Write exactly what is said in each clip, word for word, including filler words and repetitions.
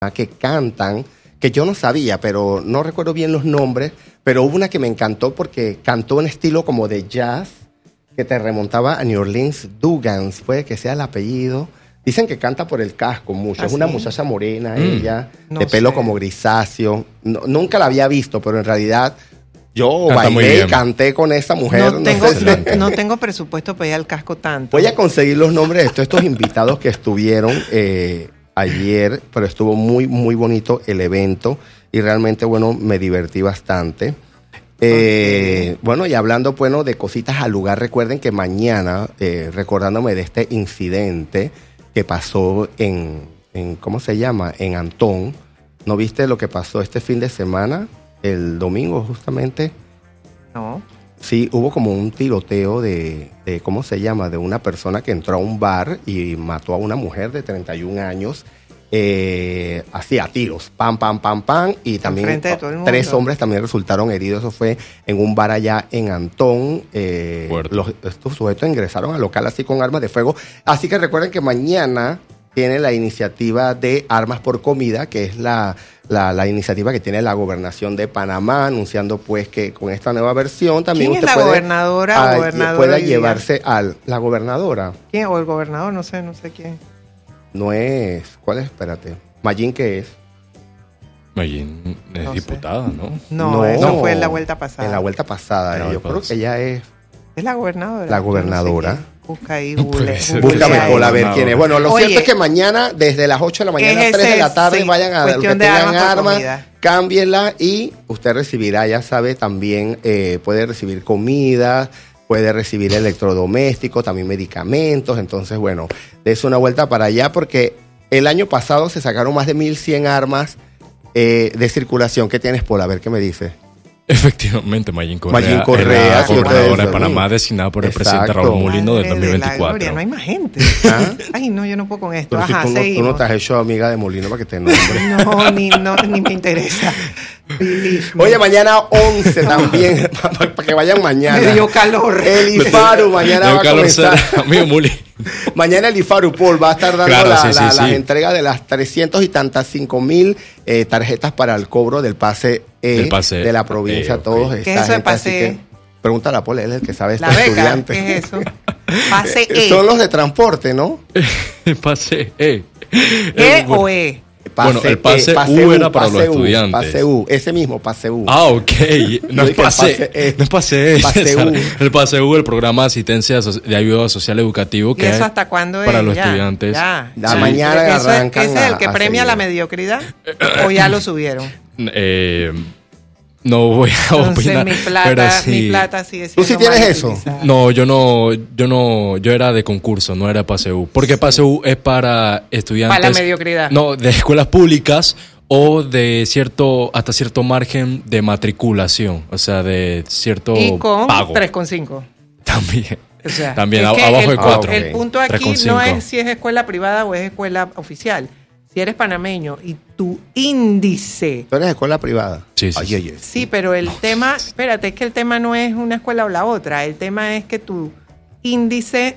que cantan, que yo no sabía, pero no recuerdo bien los nombres, pero hubo una que me encantó porque cantó en estilo como de jazz, que te remontaba a New Orleans. Dugans, puede que sea el apellido. Dicen que canta por el casco mucho. ¿Ah, es una sí? muchacha morena, mm. ella, no de pelo sé. como grisáceo. No, nunca la había visto, pero en realidad yo Canta bailé y canté con esa mujer. No, no, tengo, sé si no tengo presupuesto para ir al casco tanto. Voy a conseguir los nombres de todos estos invitados que estuvieron eh, ayer, pero estuvo muy, muy bonito el evento y realmente, bueno, me divertí bastante. Eh, okay. Bueno, y hablando, bueno, de cositas al lugar, recuerden que mañana, eh, recordándome de este incidente que pasó en, en, ¿cómo se llama? En Antón. ¿No viste lo que pasó este fin de semana? El domingo, justamente. No. Sí, hubo como un tiroteo de, de, ¿cómo se llama? De una persona que entró a un bar y mató a una mujer de treinta y un años. Eh, así a tiros, pam, pam, pam, pam, y también tres hombres también resultaron heridos. Eso fue en un bar allá en Antón. Eh, los, estos sujetos ingresaron al local así con armas de fuego. Así que recuerden que mañana tiene la iniciativa de Armas por Comida, que es la, la, la iniciativa que tiene la Gobernación de Panamá, anunciando pues que con esta nueva versión también ¿Quién usted es la puede, gobernadora a, o gobernadora pueda llevarse a la gobernadora. ¿Quién? O el gobernador, no sé, no sé quién. No es... ¿Cuál es? Espérate. ¿Mayín qué es? Mayín es no diputada, sé. ¿no? ¿no? No, eso fue en la vuelta pasada. En la vuelta pasada. No, yo creo pasa. que ella es... Es la gobernadora. La gobernadora. No sé Busca ahí, Google. Búscame por a ver quién es. Bueno, lo Oye, cierto es que mañana, desde las ocho de la mañana a tres de la tarde, sí, vayan a los que tengan armas, armas cámbienla y usted recibirá, ya sabe, también eh, puede recibir comida, puede recibir electrodomésticos, también medicamentos. Entonces, bueno, des una vuelta para allá porque el año pasado se sacaron más de mil cien armas eh, de circulación. ¿Qué tienes, Paul? A ver, ¿qué me dices? Efectivamente, Mayín Correa, Mayín Correa la gobernadora de Panamá, designada por el Exacto. presidente Raúl Mulino del dos mil veinticuatro. Gloria, no hay más gente. ¿Ah? Ay, no, yo no puedo con esto. Pero Ajá, si tú, no, tú no te has hecho amiga de Mulino para que te nombre. No, ni, no, ni me interesa. Oye, mañana once también, para que vayan mañana. Me dio calor. El IFARU mañana me va a comenzar. Amigo Muli. Mañana el IFARU, Paul, va a estar dando claro, la, sí, la, sí, las sí. entregas de las trescientos y tantas cinco mil eh, tarjetas para el cobro del pase E pase, de la provincia. Eh, okay. Todos ¿Qué es eso de pase E? Pregúntale a Paul, él es el que sabe la este beca, estudiante. ¿qué es eso? Pase E. Son los de transporte, ¿no? Pase E. ¿E o E? Pase, bueno, el pase, eh, pase U U era para los U, estudiantes. Pase U, ese mismo, pase U. Ah, ok. No es pase, pase E. No es pase E. Pase U. El pase U, el programa de asistencia de ayuda social educativo. ¿Y eso hasta cuándo es? Para los ya, estudiantes. Ya. La sí. mañana ¿Eso arrancan ¿Ese es el que a, premia a la mediocridad? ¿O ya lo subieron? Eh... No voy a Entonces, opinar. mi plata, pero sí. mi plata sigue siendo. ¿Tú sí tienes eso? Utilizada. No, yo no, yo no, yo era de concurso, no era Pase U. Porque Pase U es para estudiantes. Para la mediocridad. No, de escuelas públicas o de cierto, hasta cierto margen de matriculación. O sea, de cierto y con pago. tres coma cinco. También. O sea, También, abajo el, de cuatro. El punto aquí no es si es escuela privada o es escuela oficial. Si eres panameño y tu índice... ¿Tú eres escuela privada? Sí, sí. Ay, ay, ay. Sí, pero el no. tema... Espérate, es que el tema no es una escuela o la otra. El tema es que tu índice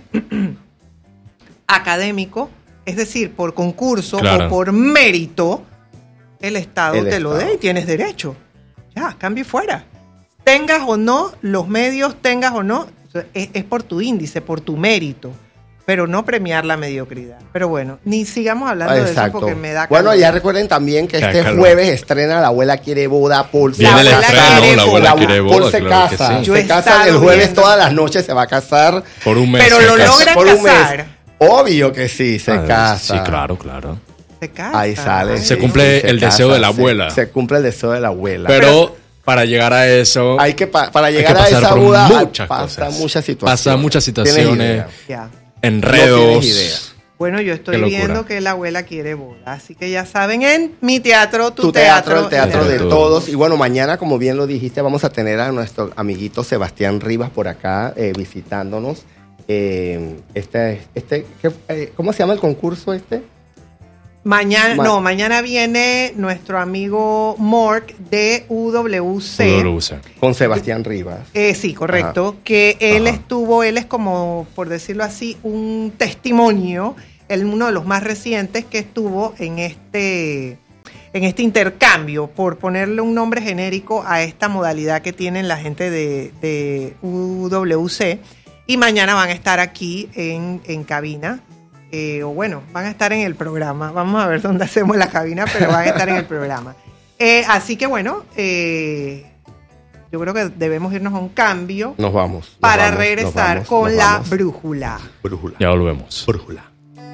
académico, es decir, por concurso claro. o por mérito, el Estado el te Estado. lo dé y tienes derecho. Ya, cambio fuera. Tengas o no los medios, tengas o no, es, es por tu índice, por tu mérito. Pero no premiar la mediocridad. Pero bueno, ni sigamos hablando Exacto. de eso porque me da Bueno, calor. ya recuerden también que este calor. jueves estrena La Abuela Quiere Boda. Paul Viene el estreno, La Abuela la, Quiere Paul Boda. se Claro casa. sí. Se casa el jueves viendo. Todas las noches, se va a casar. Por un mes. Pero lo casa. logra Por un casar. mes. Obvio que sí, se ah, casa. Sí, claro, claro. Se casa. Ahí sale. Se cumple se el casa, deseo de la abuela. Se, se cumple el deseo de la abuela. Pero... Pero para llegar a eso hay que pa- para llegar que a esa boda muchas pasa cosas. muchas situaciones. Pasa muchas situaciones. Ya. Enredos. No tienes idea. Bueno, yo estoy viendo que La Abuela Quiere Boda. Así que ya saben, en mi teatro, tu, tu teatro, teatro. el teatro de todos. todos. Y bueno, mañana, como bien lo dijiste, vamos a tener a nuestro amiguito Sebastián Rivas por acá eh, visitándonos. Eh, este, este, ¿qué, eh, ¿Cómo se llama el concurso este? Mañana, Ma- no, mañana viene nuestro amigo Mork de U W C. U W C. Con Sebastián Rivas. Eh, sí, correcto. Ajá. Que él Ajá. estuvo, él es como, por decirlo así, un testimonio, él, uno de los más recientes que estuvo en este en este intercambio, por ponerle un nombre genérico a esta modalidad que tienen la gente de, de U W C. Y mañana van a estar aquí en, en cabina. Eh, o bueno, van a estar en el programa. Vamos a ver dónde hacemos la cabina, pero van a estar en el programa. Eh, así que bueno, eh, yo creo que debemos irnos a un cambio. Nos vamos. Nos para vamos, regresar nos vamos, con nos la vamos. brújula. Brújula. Ya volvemos. Brújula.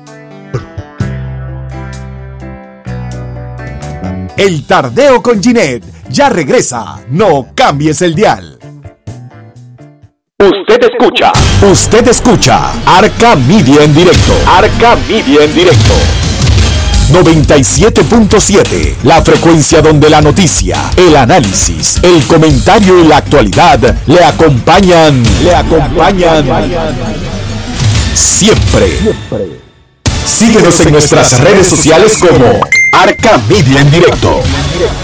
El Tardeo con Ginette ya regresa. No cambies el dial. Usted escucha. Usted escucha Arca Media en directo. Arca Media en directo. noventa y siete punto siete, la frecuencia donde la noticia, el análisis, el comentario y la actualidad le acompañan, le acompañan siempre. Síguenos en nuestras redes sociales como Arca Media en directo.